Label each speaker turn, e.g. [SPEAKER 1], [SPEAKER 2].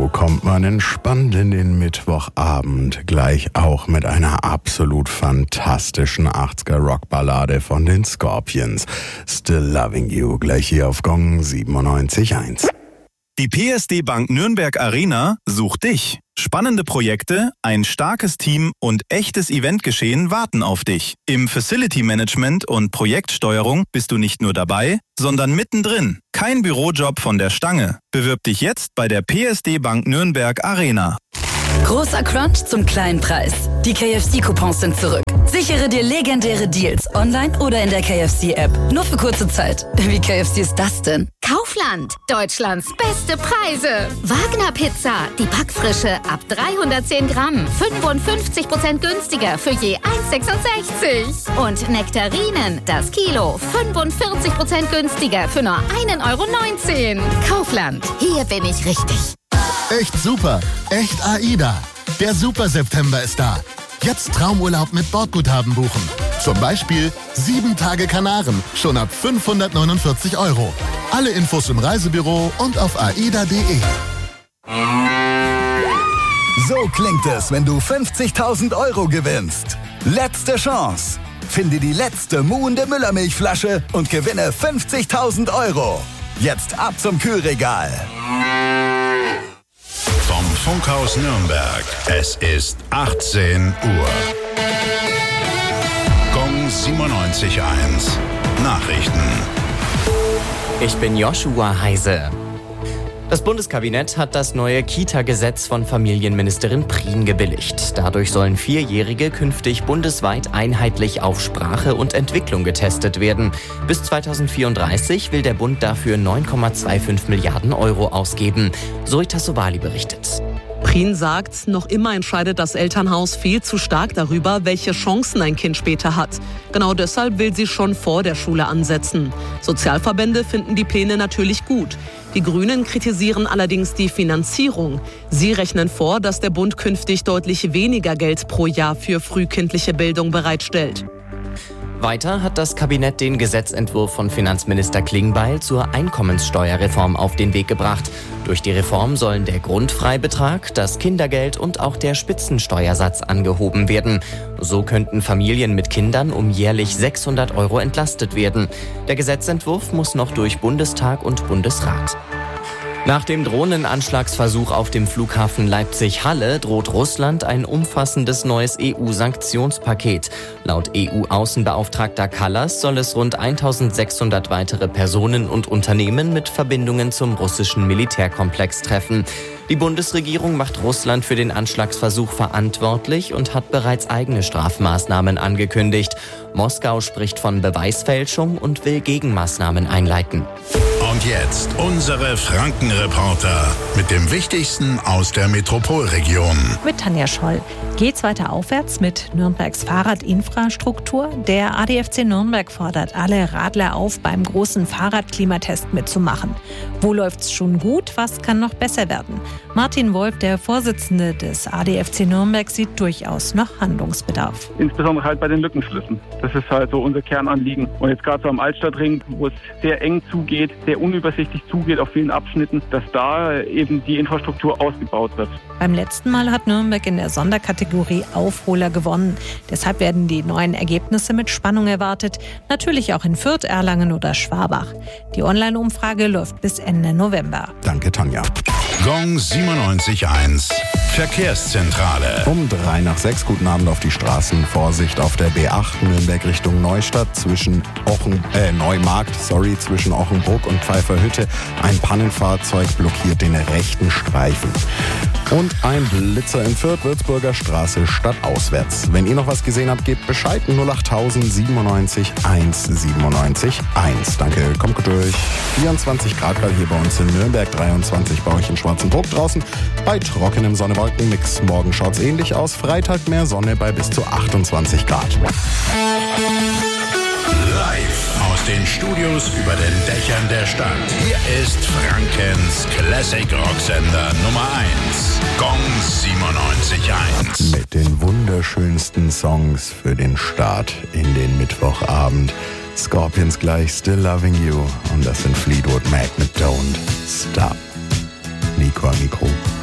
[SPEAKER 1] So kommt man entspannt in den Mittwochabend, gleich auch mit einer absolut fantastischen 80er-Rockballade von den Scorpions. Still Loving You, gleich hier auf Gong 97.1.
[SPEAKER 2] Die PSD Bank Nürnberg Arena sucht dich. Spannende Projekte, ein starkes Team und echtes Eventgeschehen warten auf dich. Im Facility Management und Projektsteuerung bist du nicht nur dabei, sondern mittendrin. Kein Bürojob von der Stange. Bewirb dich jetzt bei der PSD Bank Nürnberg Arena.
[SPEAKER 3] Großer Crunch zum kleinen Preis. Die KFC-Coupons sind zurück. Sichere dir legendäre Deals online oder in der KFC-App. Nur für kurze Zeit. Wie KFC ist das denn?
[SPEAKER 4] Kaufland, Deutschlands beste Preise. Wagner Pizza, die Backfrische ab 310 Gramm. 55% günstiger für je 1,66. Und Nektarinen, das Kilo. 45% günstiger für nur 1,19 €. Kaufland, hier bin ich richtig.
[SPEAKER 5] Echt super, echt AIDA. Der Super September ist da. Jetzt Traumurlaub mit Bordguthaben buchen. Zum Beispiel 7 Tage Kanaren, schon ab 549 €. Alle Infos im Reisebüro und auf aida.de.
[SPEAKER 6] So klingt es, wenn du 50.000 € gewinnst. Letzte Chance. Finde die letzte muhende Müllermilchflasche und gewinne 50.000 €. Jetzt ab zum Kühlregal.
[SPEAKER 7] Vom Funkhaus Nürnberg. Es ist 18 Uhr. Gong 97.1. Nachrichten.
[SPEAKER 8] Ich bin Joshua Heise. Das Bundeskabinett hat das neue Kita-Gesetz von Familienministerin Prien gebilligt. Dadurch sollen Vierjährige künftig bundesweit einheitlich auf Sprache und Entwicklung getestet werden. Bis 2034 will der Bund dafür 9,25 Milliarden € ausgeben. Zoe Tassovali berichtet.
[SPEAKER 9] Prien sagt, noch immer entscheidet das Elternhaus viel zu stark darüber, welche Chancen ein Kind später hat. Genau deshalb will sie schon vor der Schule ansetzen. Sozialverbände finden die Pläne natürlich gut. Die Grünen kritisieren allerdings die Finanzierung. Sie rechnen vor, dass der Bund künftig deutlich weniger Geld pro Jahr für frühkindliche Bildung bereitstellt.
[SPEAKER 8] Weiter hat das Kabinett den Gesetzentwurf von Finanzminister Klingbeil zur Einkommenssteuerreform auf den Weg gebracht. Durch die Reform sollen der Grundfreibetrag, das Kindergeld und auch der Spitzensteuersatz angehoben werden. So könnten Familien mit Kindern um jährlich 600 € entlastet werden. Der Gesetzentwurf muss noch durch Bundestag und Bundesrat. Nach dem Drohnenanschlagsversuch auf dem Flughafen Leipzig-Halle droht Russland ein umfassendes neues EU-Sanktionspaket. Laut EU-Außenbeauftragter Kallas soll es rund 1.600 weitere Personen und Unternehmen mit Verbindungen zum russischen Militärkomplex treffen. Die Bundesregierung macht Russland für den Anschlagsversuch verantwortlich und hat bereits eigene Strafmaßnahmen angekündigt. Moskau spricht von Beweisfälschung und will Gegenmaßnahmen einleiten.
[SPEAKER 7] Und jetzt unsere Frankenreporter mit dem Wichtigsten aus der Metropolregion.
[SPEAKER 10] Mit Tanja Scholl. Geht's weiter aufwärts mit Nürnbergs Fahrradinfrastruktur? Der ADFC Nürnberg fordert alle Radler auf, beim großen Fahrradklimatest mitzumachen. Wo läuft's schon gut? Was kann noch besser werden? Martin Wolf, der Vorsitzende des ADFC Nürnberg, sieht durchaus noch Handlungsbedarf.
[SPEAKER 11] Insbesondere halt bei den Lückenschlüssen. Das ist halt so unser Kernanliegen. Und jetzt gerade so am Altstadtring, wo es sehr eng zugeht, sehr unübersichtlich zugeht auf vielen Abschnitten, dass da eben die Infrastruktur ausgebaut wird.
[SPEAKER 10] Beim letzten Mal hat Nürnberg in der Sonderkategorie Aufholer gewonnen. Deshalb werden die neuen Ergebnisse mit Spannung erwartet. Natürlich auch in Fürth, Erlangen oder Schwabach. Die Online-Umfrage läuft bis Ende November.
[SPEAKER 1] Danke, Tanja.
[SPEAKER 7] Gong 97.1. Verkehrszentrale.
[SPEAKER 1] Um 5:03, guten Abend auf die Straßen. Vorsicht auf der B8 Nürnberg Richtung Neustadt zwischen zwischen Ochenbruck und Pfeifferhütte. Ein Pannenfahrzeug blockiert den rechten Streifen. Und ein Blitzer in Fürth, Würzburger Straße stadtauswärts. Wenn ihr noch was gesehen habt, gebt Bescheid. 08000 97 197 1. Danke, kommt gut durch. 24 Grad gerade hier bei uns in Nürnberg, 23 bei euch in Schwarzenbruck draußen. Bei trockenem Sonne-Wolken-Mix. Morgen schaut's ähnlich aus. Freitag mehr Sonne bei bis zu 28 Grad.
[SPEAKER 7] Live aus den Studios über den Dächern der Stadt. Hier ist Frankens Classic Rocksender Nummer 1. Gong 97.1.
[SPEAKER 1] Mit den wunderschönsten Songs für den Start in den Mittwochabend. Scorpions gleich Still Loving You. Und das sind Fleetwood Mac mit Don't Stop. Nico am Mikro.